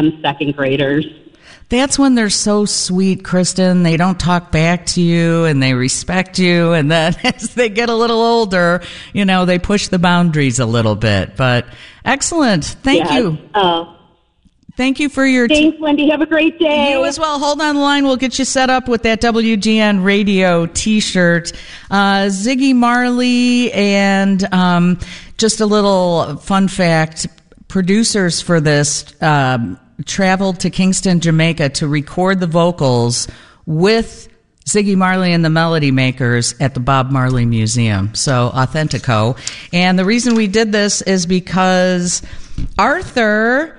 become second graders. That's when they're so sweet, Kristen. They don't talk back to you and they respect you. And then as they get a little older, they push the boundaries a little bit. But excellent. Thank you. Thank you for your... Thanks, Wendy. Have a great day. You as well. Hold on the line. We'll get you set up with that WGN Radio T-shirt. Ziggy Marley and just a little fun fact, producers for this... traveled to Kingston, Jamaica to record the vocals with Ziggy Marley and the Melody Makers at the Bob Marley Museum. So, Authentico. And the reason we did this is because Arthur,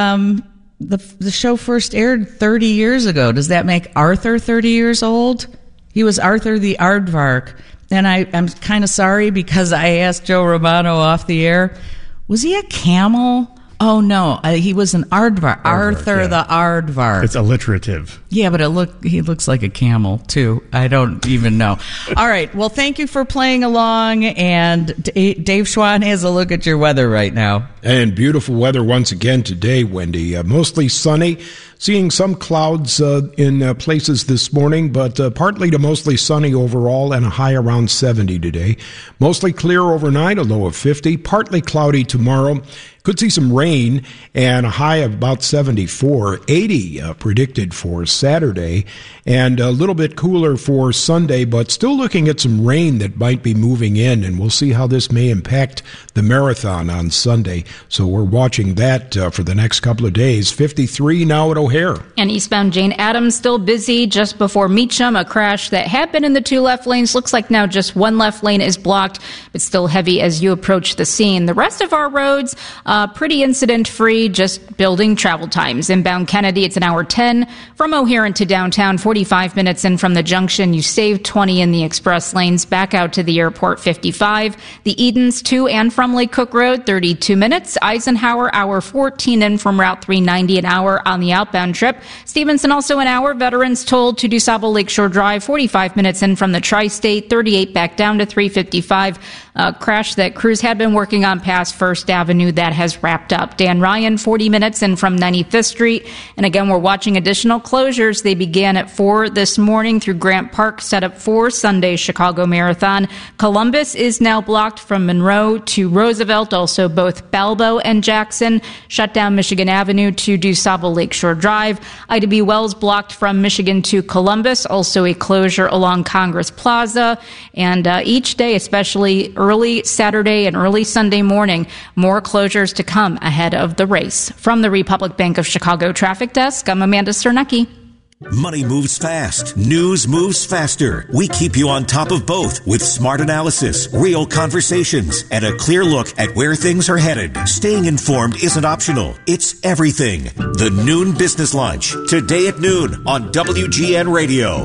the show first aired 30 years ago. Does that make Arthur 30 years old? He was Arthur the Aardvark. And I'm kind of sorry because I asked Joe Romano off the air, was he a camel? Oh, no, he was an aardvark. Arthur the Aardvark. It's alliterative. Yeah, but he looks like a camel, too. I don't even know. All right, well, thank you for playing along, and Dave Schwan has a look at your weather right now. And beautiful weather once again today, Wendy. Mostly sunny. Seeing some clouds in places this morning, but partly to mostly sunny overall and a high around 70 today. Mostly clear overnight, a low of 50. Partly cloudy tomorrow. Could see some rain and a high of about 74. 80 predicted for Saturday, and a little bit cooler for Sunday, but still looking at some rain that might be moving in, and we'll see how this may impact the marathon on Sunday. So we're watching that for the next couple of days. 53 now at O'Hare. And eastbound Jane Addams still busy just before Meacham. A crash that had been in the two left lanes looks like now just one left lane is blocked, but still heavy as you approach the scene. The rest of our roads, pretty incident-free, just building travel times. Inbound Kennedy, it's an hour 10 from O'Hare into downtown, 45 minutes in from the junction. You save 20 in the express lanes. Back out to the airport, 55. The Edens to and from Lake Cook Road, 32 minutes. Eisenhower, hour 14 in from Route 390, an hour on the outbound trip. Stevenson, also an hour. Veterans told to DuSable Lakeshore Drive, 45 minutes in from the Tri-State, 38 back down to 355. Crash that crews had been working on past First Avenue that has wrapped up. Dan Ryan, 40 minutes in from 95th Street. And again, we're watching additional closures. They began at 4 this morning through Grant Park, set up for Sunday's Chicago Marathon. Columbus is now blocked from Monroe to Roosevelt. Also, both Balbo and Jackson shut down Michigan Avenue to DuSable Lakeshore Drive. Ida B. Wells blocked from Michigan to Columbus. Also a closure along Congress Plaza. And each day, especially early Saturday and early Sunday morning, more closures to come ahead of the race. From the Republic Bank of Chicago Traffic Desk, I'm Amanda Cernecki. Money moves fast. News moves faster. We keep you on top of both with smart analysis, real conversations, and a clear look at where things are headed. Staying informed isn't optional. It's everything. The Noon Business Lunch, today at noon on WGN Radio.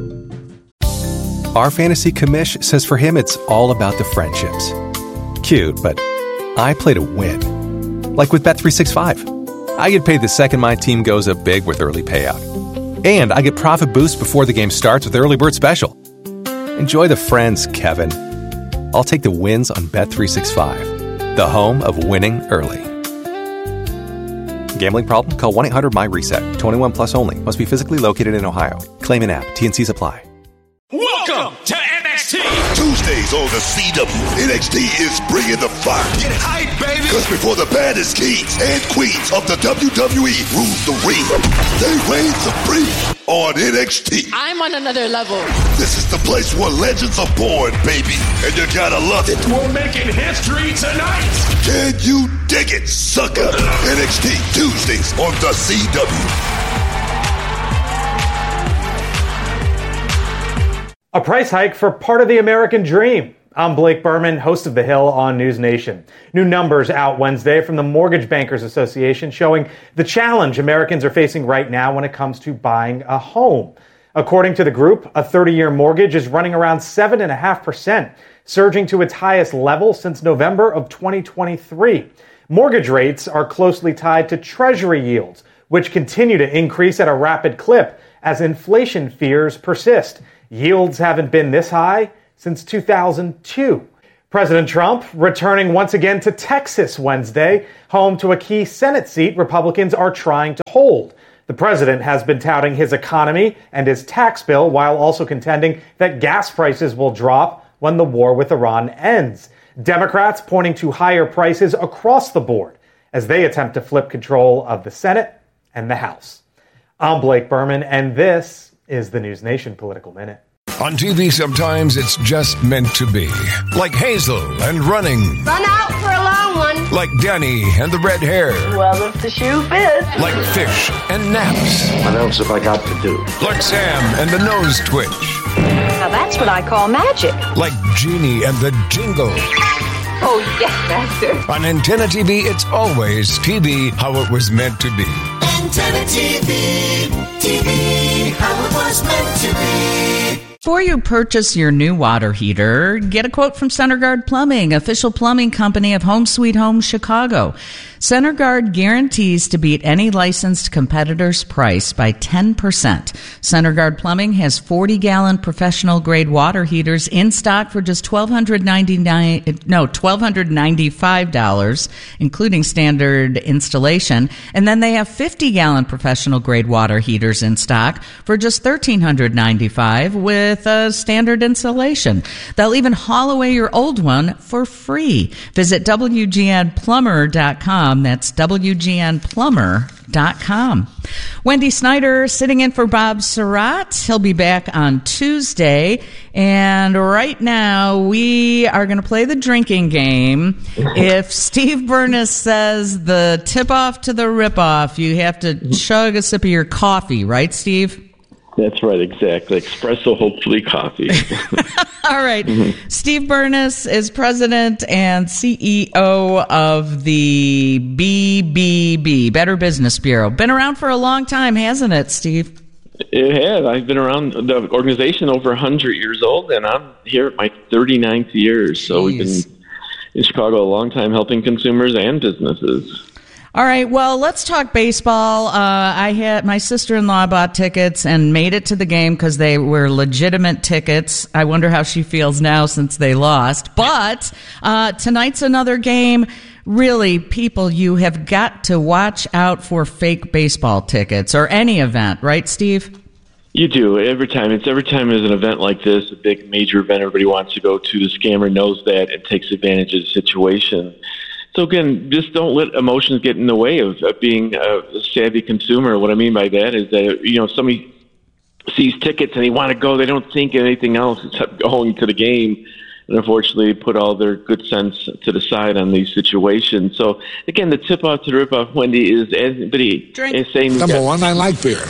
Our fantasy commish says for him it's all about the friendships. Cute, but I play to win. Like with Bet365. I get paid the second my team goes up big with early payout. And I get profit boost before the game starts with Early Bird Special. Enjoy the friends, Kevin. I'll take the wins on Bet365, the home of winning early. Gambling problem? Call 1-800-MY-RESET. 21 plus only. Must be physically located in Ohio. Claim in app. T&Cs apply. Welcome to NXT. Tuesdays on the CW. NXT is bringing the fire. Get hype, baby. Because before the baddest kings and queens of the WWE rule the ring, they reign supreme on NXT. I'm on another level. This is the place where legends are born, baby. And you gotta love it. We're making history tonight. Can you dig it, sucker? NXT Tuesdays on the CW. A price hike for part of the American dream. I'm Blake Berman, host of The Hill on News Nation. New numbers out Wednesday from the Mortgage Bankers Association showing the challenge Americans are facing right now when it comes to buying a home. According to the group, a 30-year mortgage is running around 7.5%, surging to its highest level since November of 2023. Mortgage rates are closely tied to Treasury yields, which continue to increase at a rapid clip as inflation fears persist. Yields haven't been this high since 2002. President Trump returning once again to Texas Wednesday, home to a key Senate seat Republicans are trying to hold. The president has been touting his economy and his tax bill while also contending that gas prices will drop when the war with Iran ends. Democrats pointing to higher prices across the board as they attempt to flip control of the Senate and the House. I'm Blake Berman, and this is the News Nation Political Minute. On TV, sometimes it's just meant to be. Like Hazel and running. Run out for a long one. Like Danny and the red hair. Well, if the shoe fits. Like Fish and Naps. What else have I got to do? Like Sam and the nose twitch. Now that's what I call magic. Like Genie and the jingle. Oh, yes, Master. On Antenna TV, it's always TV how it was meant to be. Antenna TV, TV how it was meant to be. Before you purchase your new water heater, get a quote from CenterGuard Plumbing, official plumbing company of Home Sweet Home Chicago. CenterGuard guarantees to beat any licensed competitor's price by 10%. CenterGuard Plumbing has 40-gallon professional-grade water heaters in stock for just $1,295, including standard installation. And then they have 50-gallon professional-grade water heaters in stock for just $1,395 with a standard installation. They'll even haul away your old one for free. Visit WGNplumber.com. That's WGNplumber.com. Wendy Snyder sitting in for Bob Surratt. He'll be back on Tuesday. And right now we are going to play the drinking game. If Steve Burness says the tip-off to the rip-off, you have to chug a sip of your coffee, right, Steve? That's right, exactly. Espresso, hopefully coffee. All right. Mm-hmm. Steve Burness is president and CEO of the BBB, Better Business Bureau. Been around for a long time, hasn't it, Steve? It has. I've been around the organization over 100 years old, and I'm here at my 39th year. So we've been in Chicago a long time helping consumers and businesses. All right, well, let's talk baseball. I had my sister-in-law bought tickets and made it to the game because they were legitimate tickets. I wonder how she feels now since they lost. But tonight's another game. Really, people, you have got to watch out for fake baseball tickets or any event, right, Steve? You do. Every time there's an event like this, a big major event everybody wants to go to, the scammer knows that and takes advantage of the situation. So again, just don't let emotions get in the way of being a savvy consumer. What I mean by that is that, somebody sees tickets and they want to go, they don't think anything else except going to the game. And unfortunately, put all their good sense to the side on these situations. So again, the tip-off to the rip-off, Wendy, is anybody is saying... Number one, I like beer.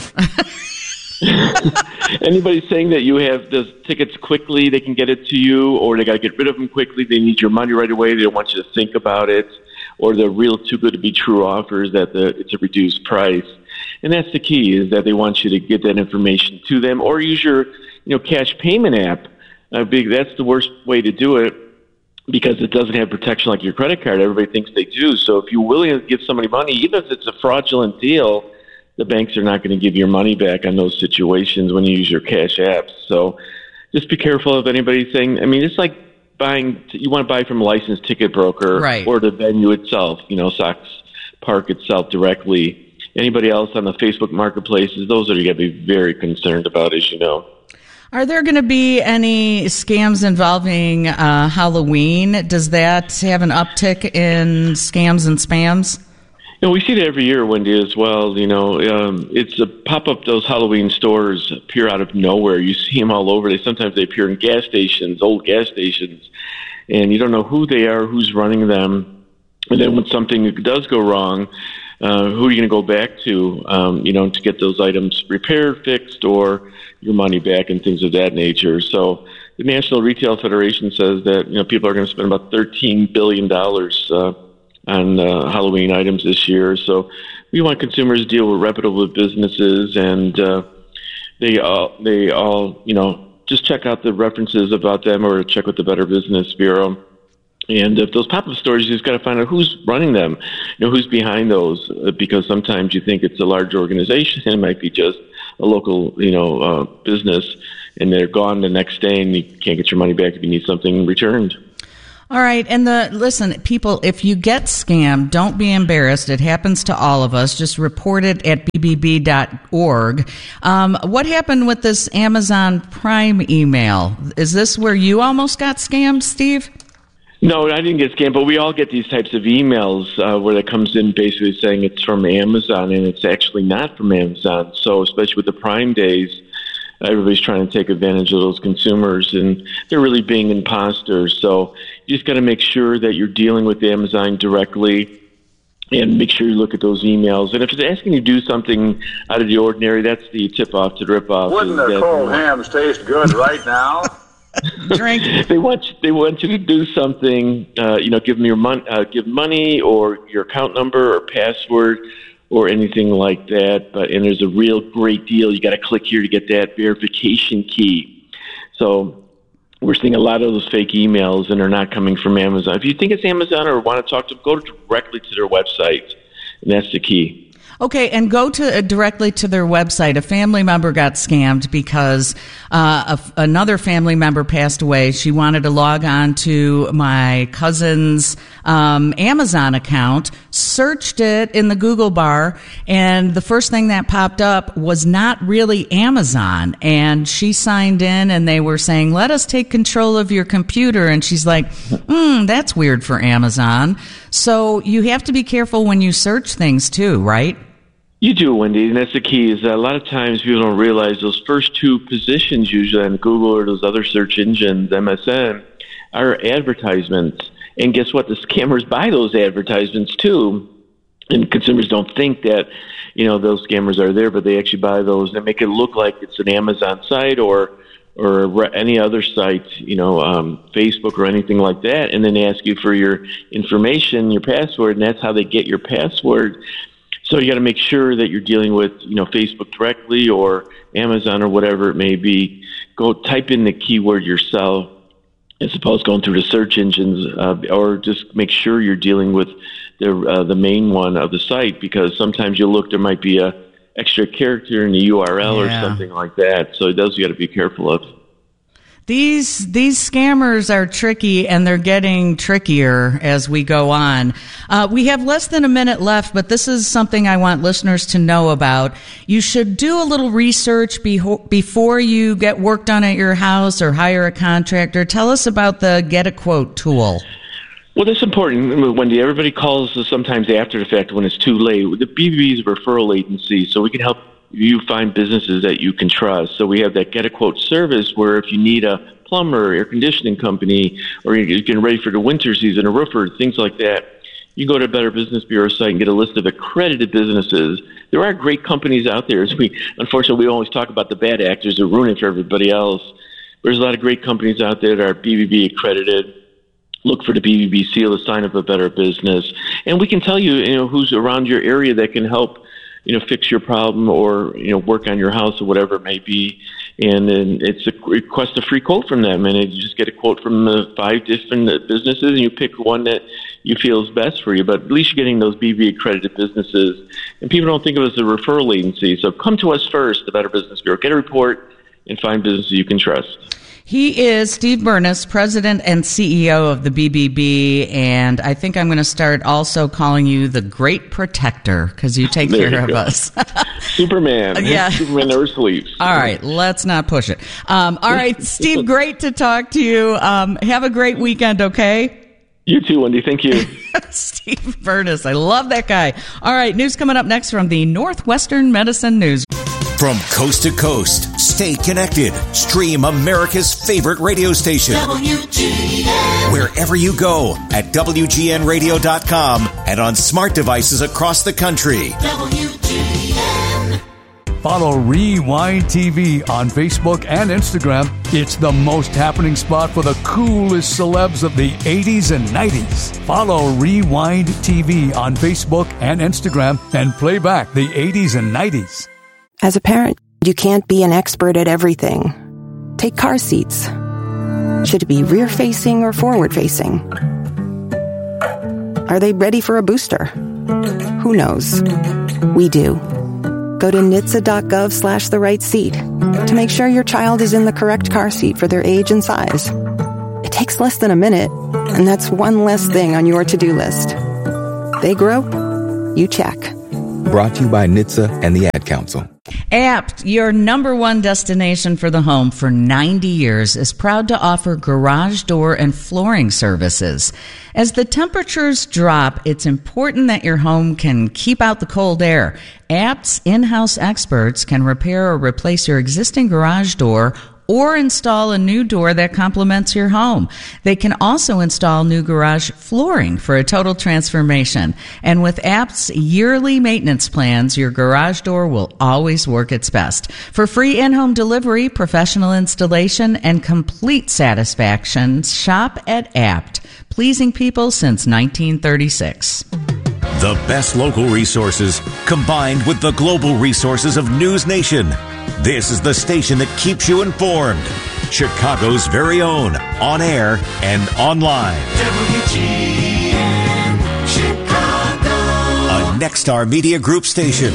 Anybody saying that you have the tickets quickly, they can get it to you, or they got to get rid of them quickly, they need your money right away, they don't want you to think about it, or they're real too good to be true offers that it's a reduced price. And that's the key, is that they want you to get that information to them, or use your cash payment app. That's the worst way to do it, because it doesn't have protection like your credit card. Everybody thinks they do. So if you're willing to give somebody money, even if it's a fraudulent deal, the banks are not going to give your money back on those situations when you use your cash apps. So just be careful of anybody saying, it's like you want to buy from a licensed ticket broker, right, or the venue itself, Sox Park itself directly. Anybody else on the Facebook marketplaces, those are you got to be very concerned about, as you know. Are there going to be any scams involving Halloween? Does that have an uptick in scams and spams? We see that every year, Wendy, as well. It's a pop-up. Those Halloween stores appear out of nowhere. You see them all over. Sometimes they appear in gas stations, old gas stations, and you don't know who they are, who's running them. And then when something does go wrong, who are you going to go back to, to get those items repaired, fixed, or your money back, and things of that nature. So the National Retail Federation says that people are going to spend about $13 billion on Halloween items this year. So we want consumers to deal with reputable businesses, and they all just check out the references about them, or check with the Better Business Bureau. And if those pop-up stores, you just got to find out who's running them, who's behind those, because sometimes you think it's a large organization, and it might be just a local, business, and they're gone the next day, and you can't get your money back if you need something returned. All right. And listen, people, if you get scammed, don't be embarrassed. It happens to all of us. Just report it at bbb.org. What happened with this Amazon Prime email? Is this where you almost got scammed, Steve? No, I didn't get scammed, but we all get these types of emails where it comes in basically saying it's from Amazon, and it's actually not from Amazon. So especially with the Prime days, everybody's trying to take advantage of those consumers, and they're really being imposters. So you just got to make sure that you're dealing with Amazon directly and make sure you look at those emails. And if it's asking you to do something out of the ordinary, that's the tip-off to the rip-off. Wouldn't the cold hams taste good right now? Drink. They want you to do something, give them your give money or your account number or password or anything like that. And there's a real great deal. You got to click here to get that verification key. So we're seeing a lot of those fake emails, and they're not coming from Amazon. If you think it's Amazon or want to talk to them, go directly to their website, and that's the key. Okay, and go to directly to their website. A family member got scammed because another family member passed away. She wanted to log on to my cousin's Amazon account, searched it in the Google bar, and the first thing that popped up was not really Amazon. And she signed in, and they were saying, let us take control of your computer. And she's like, that's weird for Amazon. So you have to be careful when you search things too, right? You do, Wendy, and that's the key. Is that a lot of times people don't realize those first two positions, usually on Google or those other search engines, MSN, are advertisements. And guess what? The scammers buy those advertisements too. And consumers don't think that, those scammers are there, but they actually buy those. They make it look like it's an Amazon site or any other site, Facebook or anything like that, and then they ask you for your information, your password, and that's how they get your password. So you got to make sure that you're dealing with, Facebook directly or Amazon or whatever it may be. Go type in the keyword yourself as opposed to going through the search engines, or just make sure you're dealing with the main one of the site, because sometimes you look, there might be a extra character in the URL or something like that. So those you got to be careful of. These scammers are tricky, and they're getting trickier as we go on. We have less than a minute left, but this is something I want listeners to know about. You should do a little research before you get work done at your house or hire a contractor. Tell us about the Get a Quote tool. Well, that's important, Wendy. Everybody calls us sometimes after the fact when it's too late. The BBB is a referral agency, so we can help you find businesses that you can trust. So we have that Get a Quote service where if you need a plumber, air conditioning company, or you're getting ready for the winter season, a roofer, things like that, you go to Better Business Bureau site and get a list of accredited businesses. There are great companies out there. Unfortunately, we always talk about the bad actors that ruin it for everybody else. There's a lot of great companies out there that are BBB accredited. Look for the BBB seal, the sign of a better business. And we can tell you, who's around your area that can help fix your problem or, work on your house or whatever it may be. And then it's a request a free quote from them. And you just get a quote from 5 different businesses, and you pick one that you feel is best for you. But at least you're getting those BB accredited businesses. And people don't think of us as a referral agency. So come to us first, the Better Business Bureau. Get a report and find businesses you can trust. He is Steve Burness, President and CEO of the BBB, and I think I'm going to start also calling you the Great Protector, because you take care of us. Superman. Yeah. Superman never sleeps. All right, let's not push it. All right, Steve, great to talk to you. Have a great weekend, okay? You too, Wendy. Thank you. Steve Burness. I love that guy. All right, news coming up next from the Northwestern Medicine News. From coast to coast, stay connected. Stream America's favorite radio station. WGN. Wherever you go at WGNradio.com and on smart devices across the country. WGN. Follow Rewind TV on Facebook and Instagram. It's the most happening spot for the coolest celebs of the 80s and 90s. Follow Rewind TV on Facebook and Instagram and play back the 80s and 90s. As a parent, you can't be an expert at everything. Take car seats. Should it be rear-facing or forward-facing? Are they ready for a booster? Who knows? We do. Go to NHTSA.gov/the right seat to make sure your child is in the correct car seat for their age and size. It takes less than a minute, and that's one less thing on your to-do list. They grow, you check. Brought to you by NHTSA and the Ad Council. Apt, your number one destination for the home for 90 years, is proud to offer garage door and flooring services. As the temperatures drop, it's important that your home can keep out the cold air. Apt's in-house experts can repair or replace your existing garage door or install a new door that complements your home. They can also install new garage flooring for a total transformation. And with Apt's yearly maintenance plans, your garage door will always work its best. For free in-home delivery, professional installation, and complete satisfaction, shop at Apt, pleasing people since 1936. The best local resources combined with the global resources of News Nation. This is the station that keeps you informed. Chicago's very own, on air and online. WGN Chicago. A Nexstar Media Group station.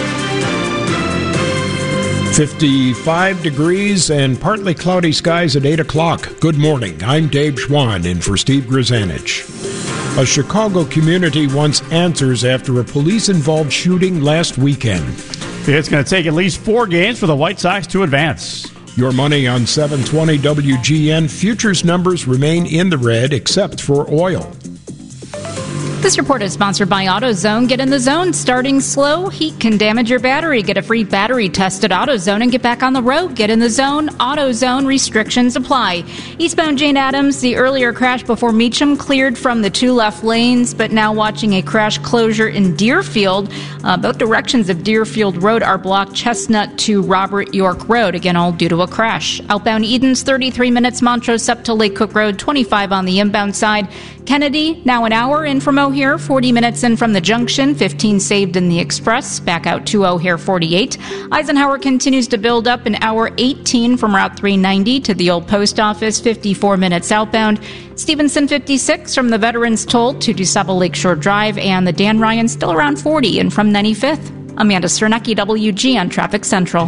55 degrees and partly cloudy skies at 8 o'clock. Good morning. I'm Dave Schwann in for Steve Grzanich. A Chicago community wants answers after a police-involved shooting last weekend. It's going to take at least 4 games for the White Sox to advance. Your money on 720 WGN. Futures numbers remain in the red except for oil. This report is sponsored by AutoZone. Get in the zone. Starting slow, heat can damage your battery. Get a free battery test at AutoZone and get back on the road. Get in the zone. AutoZone. Restrictions apply. Eastbound Jane Addams, the earlier crash before Meacham cleared from the 2 left lanes, but now watching a crash closure in Deerfield. Both directions of Deerfield Road are blocked. Chestnut to Robert York Road, again all due to a crash. Outbound Edens, 33 minutes. Montrose up to Lake Cook Road, 25 on the inbound side. Kennedy, now an hour in from O'Hare, 40 minutes in from the junction, 15 saved in the express, back out to O'Hare 48. Eisenhower continues to build up an hour 18 from Route 390 to the old post office, 54 minutes outbound. Stevenson 56 from the Veterans Toll to DuSable Lakeshore Drive, and the Dan Ryan still around 40 and from 95th. Amanda Cernecki, WGN Traffic Central.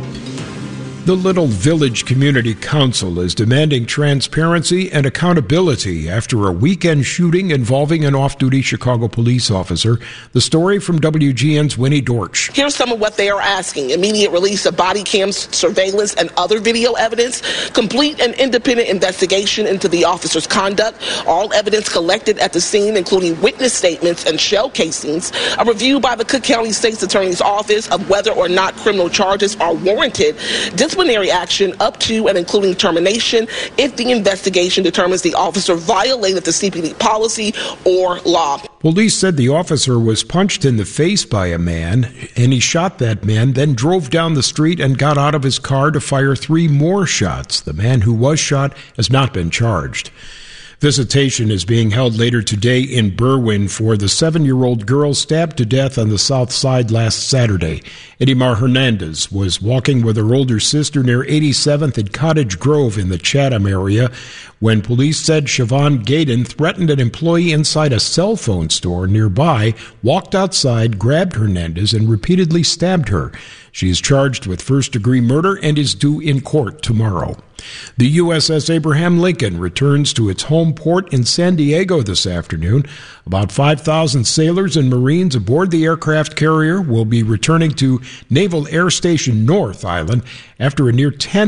The Little Village Community Council is demanding transparency and accountability after a weekend shooting involving an off-duty Chicago police officer. The story from WGN's Winnie Dortch. Here's some of what they are asking. Immediate release of body cams, surveillance, and other video evidence. Complete and independent investigation into the officer's conduct. All evidence collected at the scene, including witness statements and shell casings. A review by the Cook County State's Attorney's Office of whether or not criminal charges are warranted. Disciplinary action up to and including termination if the investigation determines the officer violated the CPD policy or law. Police said the officer was punched in the face by a man, and he shot that man, then drove down the street and got out of his car to fire 3 more shots. The man who was shot has not been charged. Visitation is being held later today in Berwyn for the 7-year-old girl stabbed to death on the south side last Saturday. Edimar Hernandez was walking with her older sister near 87th and Cottage Grove in the Chatham area when police said Siobhan Gaydon threatened an employee inside a cell phone store nearby, walked outside, grabbed Hernandez, and repeatedly stabbed her. She is charged with first-degree murder and is due in court tomorrow. The USS Abraham Lincoln returns to its home port in San Diego this afternoon. About 5,000 sailors and Marines aboard the aircraft carrier will be returning to Naval Air Station North Island after a near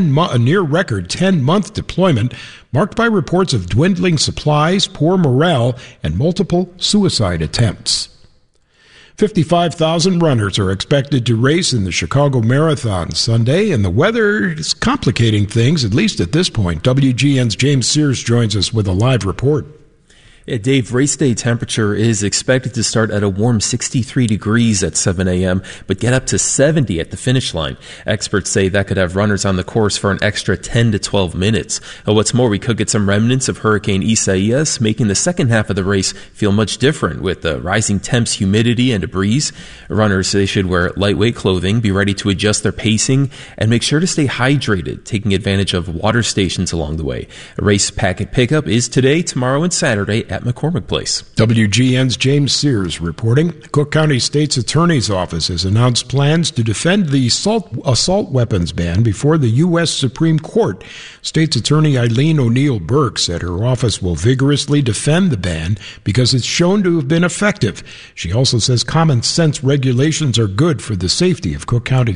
record 10-month deployment marked by reports of dwindling supplies, poor morale, and multiple suicide attempts. 55,000 runners are expected to race in the Chicago Marathon Sunday, and the weather is complicating things, at least at this point. WGN's James Sears joins us with a live report. Yeah, Dave, race day temperature is expected to start at a warm 63 degrees at 7 a.m., but get up to 70 at the finish line. Experts say that could have runners on the course for an extra 10 to 12 minutes. What's more, we could get some remnants of Hurricane Isaias, making the second half of the race feel much different with the rising temps, humidity, and a breeze. Runners, they should wear lightweight clothing, be ready to adjust their pacing, and make sure to stay hydrated, taking advantage of water stations along the way. A race packet pickup is today, tomorrow, and Saturday at McCormick Place. WGN's James Sears reporting. The Cook County State's Attorney's Office has announced plans to defend the assault weapons ban before the U.S. Supreme Court. State's Attorney Eileen O'Neill Burke said her office will vigorously defend the ban because it's shown to have been effective. She also says common sense regulations are good for the safety of Cook County